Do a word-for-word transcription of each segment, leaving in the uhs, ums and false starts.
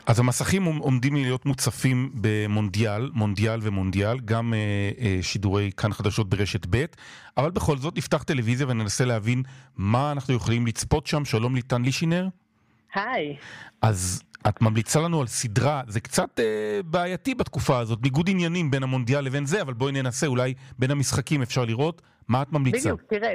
אז המסכים עומדים להיות מוצפים במונדיאל, מונדיאל ומונדיאל, גם אה, אה, שידורי כאן חדשות ברשת ב', אבל בכל זאת נפתח טלוויזיה וננסה להבין מה אנחנו יכולים לצפות שם. שלום ליטן לישינר. היי. אז את ממליצה לנו על סדרה, זה קצת אה, בעייתי בתקופה הזאת, ניגוד עניינים בין המונדיאל לבין זה, אבל בואי ננסה, אולי בין המשחקים אפשר לראות מה את ממליצה. בדיוק, תראה,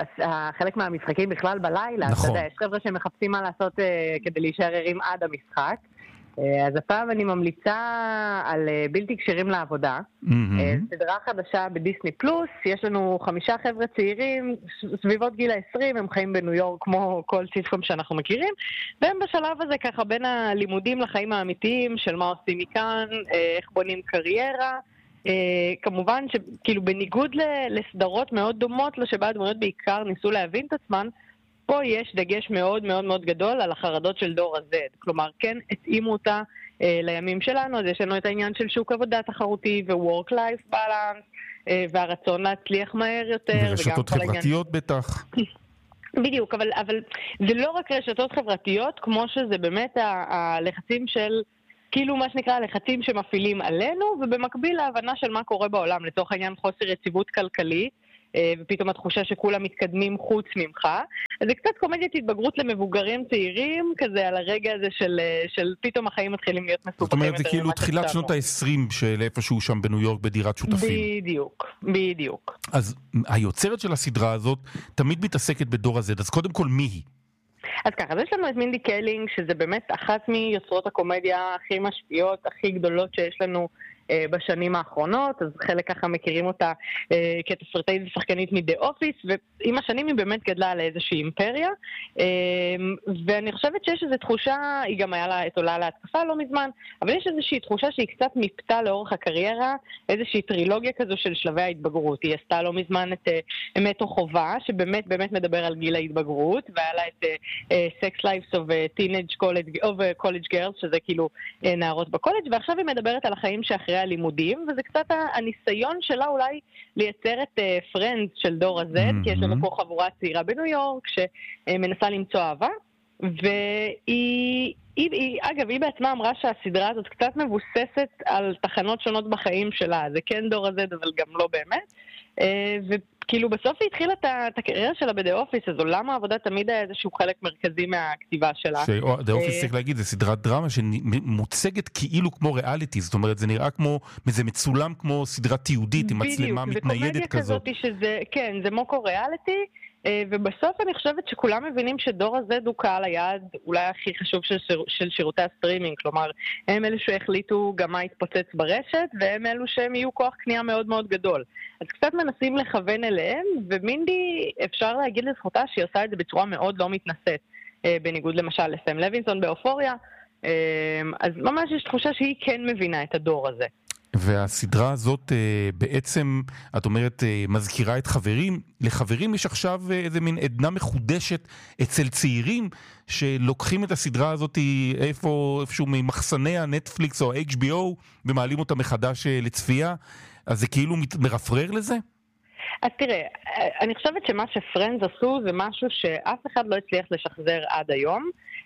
חלק מהמשחקים בכלל בלילה, נכון. אתה יודע, יש חבר'ה שמחפשים מה לעשות אה, כדי להישאר ערים עד המשחק, אה, אז הפעם אני ממליצה על אה, בלתי קשרים לעבודה, Mm-hmm. אה, סדרה חדשה בדיסני פלוס, יש לנו חמישה חבר'ה צעירים, סביבות גיל ה-עשרים, הם חיים בניו יורק כמו כל סיטקום שאנחנו מכירים, והם בשלב הזה ככה בין הלימודים לחיים האמיתיים של מה עושים מכאן, אה, איך בונים קריירה, Uh, כמובן שכאילו בניגוד לסדרות מאוד דומות לו שבה הדמויות בעיקר ניסו להבין את עצמן, פה יש דגש מאוד מאוד מאוד גדול על החרדות של דור ה-Z, כלומר כן התאימו אותה uh, לימים שלנו, אז יש לנו את העניין של שוק עבודה תחרותי ו-work-life balance uh, והרצון להצליח מהר יותר, ורשתות חברתיות העניין... בטח. בדיוק, אבל, אבל זה לא רק רשתות חברתיות, כמו שזה באמת ה- הלחצים של כאילו מה שנקרא לחצים שמפעילים עלינו, ובמקביל להבנה של מה קורה בעולם, לצורך העניין חוסר יציבות כלכלית, ופתאום התחושה שכולם מתקדמים חוץ ממך. אז זה קצת קומדיית התבגרות למבוגרים צעירים, כזה על הרגע הזה של, של פתאום החיים מתחילים להיות מסובכים. זאת אומרת, זה כאילו תחילת שנות ה-עשרים של איפשהו שם בניו יורק בדירת שותפים. בדיוק, בדיוק. אז היוצרת של הסדרה הזאת תמיד מתעסקת בדור הזה, אז קודם כל מי היא? אז ככה, אז יש לנו את מינדי קלינג, שזה באמת אחת מיוצרות הקומדיה הכי משפיעות, הכי גדולות שיש לנו אה, בשנים האחרונות, אז חלק ככה מכירים אותה אה, כתסריטאית ושחקנית מ"דה אופיס", ועם השנים היא באמת גדלה על איזושהי אימפריה, אה, ואני חושבת שיש איזו תחושה, היא גם היה לה את עולה להתקפה לא מזמן, אבל יש איזושהי תחושה שהיא קצת מפתה לאורך הקריירה, איזושהי טרילוגיה כזו של שלבי ההתבגרות. היא עשתה לא מזמן את אה, אמת או חובה, שבאמת באמת מדבר על גיל ההתבגרות, והיה לה את אה, Sex Lives of Teenage College, of College Girls, שזה כאילו אה, נערות בקולג', ועכשיו היא מדברת על החיים שאחרי הלימודים, וזה קצת הניסיון שלה אולי לייצר את פרנדס uh, של דור הזה, mm-hmm. כי יש לנו פה חבורה צעירה בניו יורק שמנסה למצוא אהבה, והיא, היא, היא, אגב, היא בעצמה אמרה שהסדרה הזאת קצת מבוססת על תחנות שונות בחיים שלה, זה כן דור הזה, אבל גם לא באמת, uh, וכאילו בסוף היא התחילה את הקריירה שלה ב"דה אופיס", אז עולם העבודה תמיד היה איזשהו חלק מרכזי מהכתיבה שלה. דה אופיס צריך להגיד, זה סדרת דרמה שמוצגת כאילו כמו ריאליטי, זאת אומרת, זה נראה כמו, זה מצולם כמו סדרת תיעודית, עם מצלמה מתניידת כזאת. שזה, כן, זה מוקו ריאליטי, ובסוף אני חושבת שכולם מבינים שדור הזה הוא קהל היעד אולי הכי חשוב של, של שירותי הסטרימינג, כלומר, הם אלו שהחליטו גם מה יתפוצץ ברשת, והם אלו שהם יהיו כוח קנייה מאוד מאוד גדול. אז קצת מנסים לכוון אליהם, ומינדי אפשר להגיד לזכותה שהיא עושה את זה בצורה מאוד לא מתנשאת, בניגוד למשל לסם לוינסון באופוריה, אז ממש יש תחושה שהיא כן מבינה את הדור הזה. והסדרה הזאת בעצם, את אומרת, מזכירה את חברים. לחברים יש עכשיו איזה מין עדנה מחודשת אצל צעירים שלוקחים את הסדרה הזאת איפה, איפשהו ממחסני הנטפליקס או ה-אייץ' בי או ומעלים אותה מחדש לצפייה. אז זה כאילו מרפרר לזה? אז תראה, אני חושבת שמה שפרנדס עשו זה משהו שאף אחד לא הצליח לשחזר עד היום,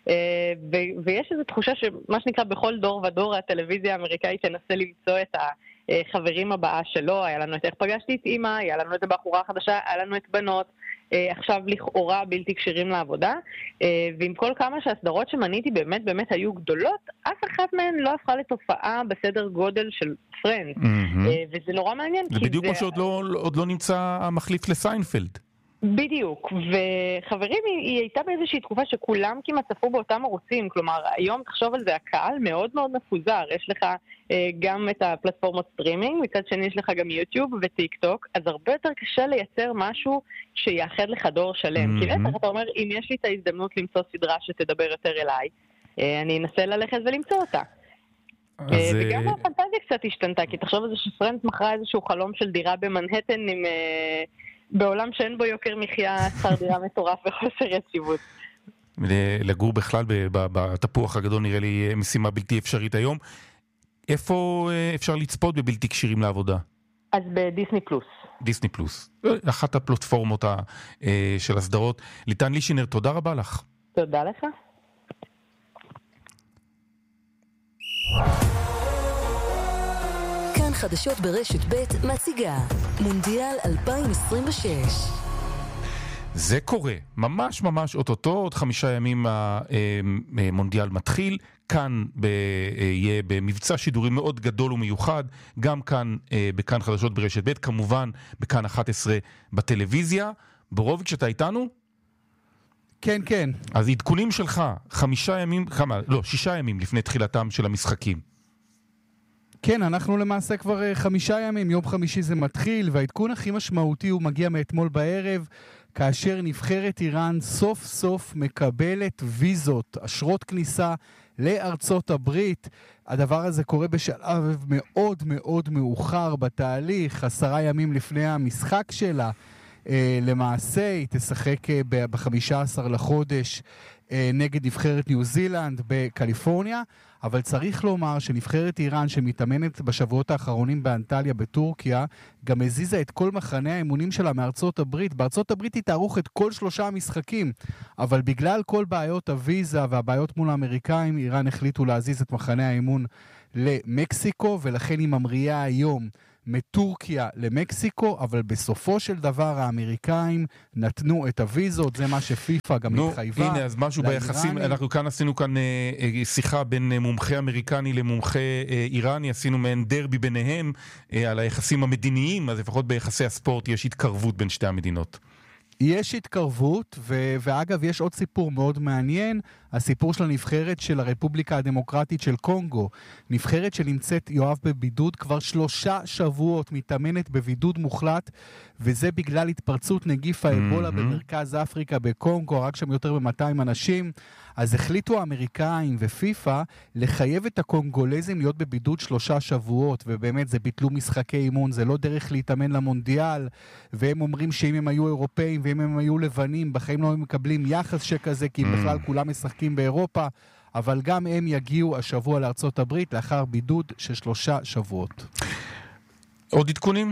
ויש איזו תחושה שמה שנקרא בכל דור ודור הטלוויזיה האמריקאית תנסה למצוא את החברים הבאה שלו. היה לנו את איך פגשתי את אמא, היה לנו את הבחורה החדשה, היה לנו את בנות, עכשיו לכאורה בלתי קשירים לעבודה, ועם כל כמה שהסדרות שמניתי באמת באמת היו גדולות, אף אחת מהן לא הפכה לתופעה בסדר גודל של פרנדס, וזה נורא מעניין. זה בדיוק כמו שעוד לא נמצא המחליף לסיינפלד. בדיוק, וחברים, היא, היא הייתה באיזושהי תקופה שכולם כמעט צפו באותם ערוצים, כלומר, היום תחשוב על זה, הקהל מאוד מאוד מפוזר, יש לך אה, גם את הפלטפורמות סטרימינג, מצד שני יש לך גם יוטיוב וטיק טוק, אז הרבה יותר קשה לייצר משהו שיאחד לך דור שלם, mm-hmm. כי בטח אתה אומר, אם יש לי את ההזדמנות למצוא סדרה שתדבר יותר אליי, אה, אני אנסה ללכת ולמצוא אותה. אז... וגם הפנטזיה קצת השתנתה, כי תחשוב על זה שפרנדס מכרה איזשהו חלום של דירה במנהטן עם... אה, בעולם שאין בו יוקר מחיה, שכר דירה מטורף וחוסר יציבות. לגור בכלל בתפוח הגדול נראה לי משימה בלתי אפשרית היום. איפה אפשר לצפות בבלתי קשירים לעבודה? אז בדיסני פלוס. דיסני פלוס. אחת הפלטפורמות של הסדרות. ליטן לישינר, תודה רבה לך. תודה לך. חדשות ברשת ב' מציגה מונדיאל אלפיים עשרים ושש. זה קורה, ממש ממש אוטוטו, עוד חמישה ימים המונדיאל מתחיל, כאן ב, יהיה במבצע שידורים מאוד גדול ומיוחד, גם כאן בכאן חדשות ברשת ב', כמובן בכאן אחת עשרה בטלוויזיה. בורוביץ', אתה איתנו? כן, כן. אז עדכונים שלך, חמישה ימים, כמה, לא, שישה ימים לפני תחילתם של המשחקים. כן, אנחנו למעשה כבר חמישה ימים, יום חמישי זה מתחיל, והעדכון הכי משמעותי הוא מגיע מאתמול בערב, כאשר נבחרת איראן סוף סוף מקבלת ויזות, אשרות כניסה לארצות הברית. הדבר הזה קורה בשלב מאוד מאוד מאוחר בתהליך, עשרה ימים לפני המשחק שלה. למעשה היא תשחק ב-חמישה עשר לחודש נגד נבחרת ניו זילנד בקליפורניה, אבל צריך לומר שנבחרת איראן שמתאמנת בשבועות האחרונים באנטליה בטורקיה, גם הזיזה את כל מחנה האימונים שלה מארצות הברית. בארצות הברית היא תערוך את כל שלושה המשחקים, אבל בגלל כל בעיות הוויזה והבעיות מול האמריקאים, איראן החליטו להזיז את מחנה האימון למקסיקו, ולכן היא ממריאה היום מטורקיה למקסיקו, אבל בסופו של דבר האמריקאים נתנו את הוויזות, זה מה שפיפה גם נו, התחייבה. הנה, אז משהו ביחסים, אנחנו כאן עשינו כאן אה, אה, שיחה בין אה, מומחה אמריקני למומחה אה, איראני, עשינו מעין דרבי ביניהם אה, על היחסים המדיניים, אז לפחות ביחסי הספורט יש התקרבות בין שתי המדינות. יש התקרבות, ו- ואגב יש עוד סיפור מאוד מעניין, הסיפור של הנבחרת של הרפובליקה הדמוקרטית של קונגו, נבחרת שנמצאת יואב בבידוד כבר שלושה שבועות, מתאמנת בבידוד מוחלט, וזה בגלל התפרצות נגיף האבולה mm-hmm. במרכז אפריקה בקונגו, רק שם יותר ב-מאתיים אנשים. אז החליטו האמריקאים ופיפה לחייב את הקונגולזים להיות בבידוד שלושה שבועות, ובאמת זה ביטלו משחקי אימון, זה לא דרך להתאמן למונדיאל, והם אומרים שאם הם היו אירופאים ואם הם היו לבנים, בחיים לא הם מקבלים יחס שכזה, כי בכלל כולם משחקים באירופה, אבל גם הם יגיעו השבוע לארצות הברית לאחר בידוד של שלושה שבועות. עוד עדכונים?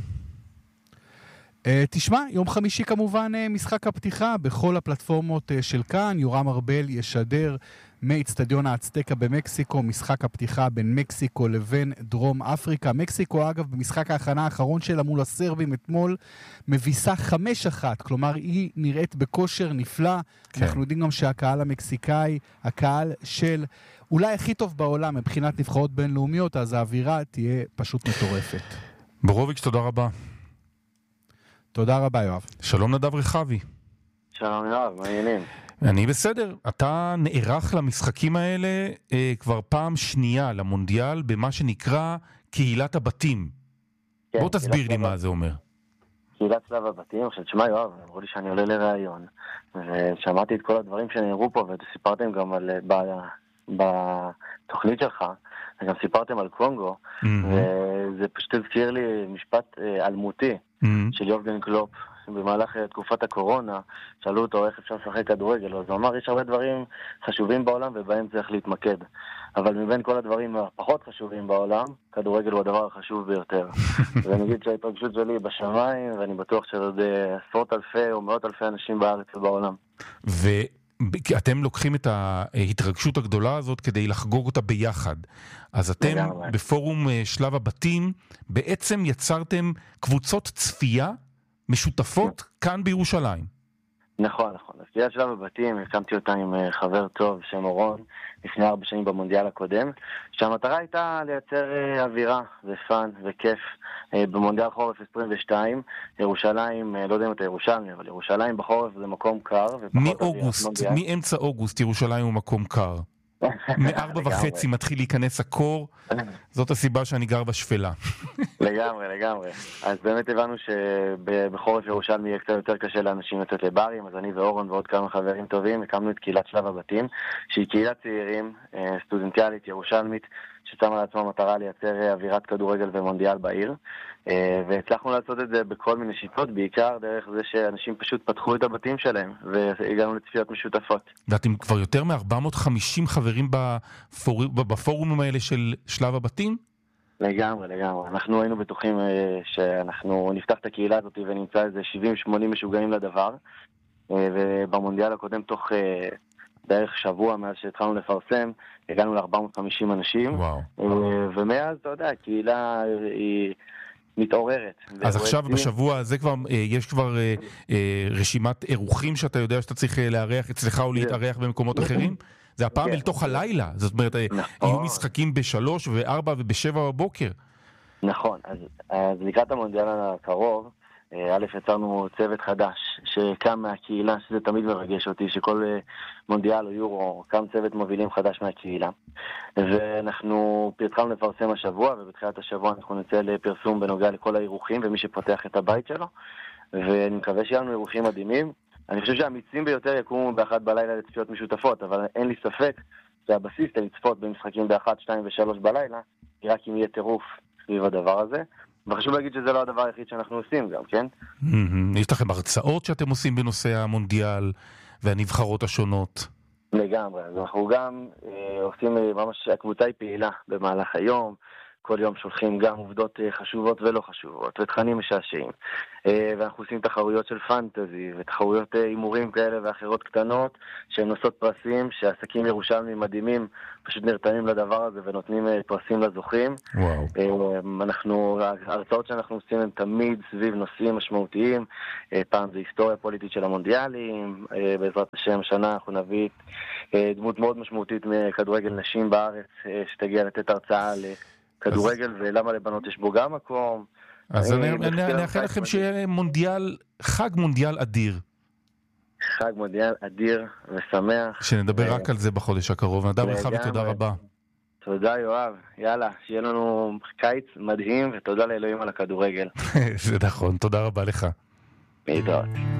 Uh, תשמע, יום חמישי כמובן uh, משחק הפתיחה בכל הפלטפורמות uh, של כאן, יורם ארבל ישדר מאצטדיון האצטקה במקסיקו, משחק הפתיחה בין מקסיקו לבין דרום אפריקה. מקסיקו אגב במשחק ההכנה האחרון שלה מול הסרבים אתמול מביסה חמש אחת, כלומר היא נראית בכושר נפלא. כן. אנחנו יודעים גם שהקהל המקסיקאי, הקהל של אולי הכי טוב בעולם מבחינת נבחרות בינלאומיות, אז האווירה תהיה פשוט מטורפת. בורוביץ', תודה רבה. תודה רבה יואב. שלום נדב רחבי. שלום יואב, מה העניינים? אני בסדר. אתה נערך למשחקים האלה אה, כבר פעם שנייה למונדיאל במה שנקרא קהילת הבתים. כן, בוא תסביר לי מה זה אומר. קהילת שלב הבתים, עכשיו תשמע יואב, אמרו לי שאני עולה לראיון, ושמעתי את כל הדברים שנאמרו פה, וסיפרתם גם על, ב, בתוכנית שלך, וגם סיפרתם על קונגו, mm-hmm. וזה פשוט הזכיר לי משפט אה, אלמותי mm-hmm. של יורגן קלופ, במהלך תקופת הקורונה, שאלו אותו איך אפשר לשחק כדורגל, אז הוא אמר, יש הרבה דברים חשובים בעולם ובהם צריך להתמקד. אבל מבין כל הדברים הפחות חשובים בעולם, כדורגל הוא הדבר החשוב ביותר. ואני אגיד שההתרגשות שלי בשמיים, ואני בטוח שעוד עשרות אלפי או מאות אלפי אנשים בארץ ובעולם. ואתם לוקחים את ההתרגשות הגדולה הזאת כדי לחגוג אותה ביחד. אז אתם בפורום שלב הבתים בעצם יצרתם קבוצות צפייה משותפות כאן בירושלים. נכון, נכון. אז קהילת שלב הבתים, הקמתי אותה עם חבר טוב שם אורון, לפני ארבע שנים במונדיאל הקודם, שהמטרה הייתה לייצר אווירה ופן וכיף במונדיאל חורף עשרים ושתיים. ירושלים, לא יודע אם אתה ירושלמי, אבל ירושלים בחורף זה מקום קר. מאוגוסט, מאמצע אוגוסט ירושלים הוא מקום קר. מארבע וחצי מתחיל להיכנס הקור, זאת הסיבה שאני גר בשפלה. לגמרי, לגמרי. אז באמת הבנו שבחורף ירושלמי יהיה קצת יותר קשה לאנשים לצאת לברים, אז אני ואורון ועוד כמה חברים טובים הקמנו את קהילת שלב הבתים, שהיא קהילת צעירים, סטודנטיאלית ירושלמית, ששמה לעצמה מטרה לייצר אווירת כדורגל ומונדיאל בעיר, והצלחנו לעשות את זה בכל מיני שיטות, בעיקר דרך זה שאנשים פשוט פתחו את הבתים שלהם, והגענו לצפיות משותפות. ואתם כבר יותר מ-ארבע מאות וחמישים חברים בפור... בפורומים האלה של שלב הבתים? לגמרי, לגמרי. אנחנו היינו בטוחים שאנחנו נפתח את הקהילה הזאת ונמצא איזה שבעים שמונים משוגעים לדבר, ובמונדיאל הקודם תוך בערך שבוע מאז שהתחלנו לפרסם, הגענו ל-ארבע מאות וחמישים אנשים. וואו. ומאז, אתה יודע, הקהילה היא מתעוררת. אז עכשיו בשבוע הזה כבר, יש כבר רשימת אירוחים שאתה יודע שאתה צריך לארח אצלך או להתארח במקומות אחרים? זה הפעם אל תוך הלילה, זאת אומרת, יהיו משחקים בשלוש וארבע ובשבע בבוקר. נכון, אז לקראת המונדיאל הקרוב, א' יצרנו צוות חדש שקם מהקהילה, שזה תמיד מרגש אותי, שכל מונדיאל או יורו קם צוות מובילים חדש מהקהילה. ואנחנו התחלנו לפרסם השבוע, ובתחילת השבוע אנחנו נצא לפרסום בנוגע לכל האירוחים ומי שפותח את הבית שלו, ואני מקווה שיהיה לנו אירוחים מדהימים. אני חושב שהאמיצים ביותר יקומו באחת בלילה לצפיות משותפות, אבל אין לי ספק שהבסיס לצפות במשחקים באחת, שתיים ושלוש בלילה, רק אם יהיה טירוף סביב הדבר הזה. וחשוב להגיד שזה לא הדבר היחיד שאנחנו עושים גם, כן? יש לכם הרצאות שאתם עושים בנושא המונדיאל והנבחרות השונות? לגמרי, אז אנחנו גם אה, עושים ממש, הקבוצה היא פעילה במהלך היום, כל יום שולחים גם עובדות חשובות ולא חשובות, ותכנים משעשעים. ואנחנו עושים תחרויות של פנטזי, ותחרויות הימורים כאלה ואחרות קטנות, שהן נושאות פרסים, שעסקים ירושלמים מדהימים פשוט נרתמים לדבר הזה ונותנים פרסים לזוכים. וואו. אנחנו, ההרצאות שאנחנו עושים הן תמיד סביב נושאים משמעותיים, פעם זה היסטוריה פוליטית של המונדיאלים, בעזרת השם השנה אנחנו נביא דמות מאוד משמעותית מכדורגל נשים בארץ, שתגיע לתת הרצאה ל... כדורגל, ולמה לבנות יש בו גם מקום. אז אני אאחל לכם שיהיה מונדיאל, חג מונדיאל אדיר. חג מונדיאל אדיר ושמח. שנדבר רק על זה בחודש הקרוב. נדב לך ותודה רבה. תודה יואב. יאללה, שיהיה לנו קיץ מדהים, ותודה לאלוהים על הכדורגל. זה נכון, תודה רבה לך. להתראות.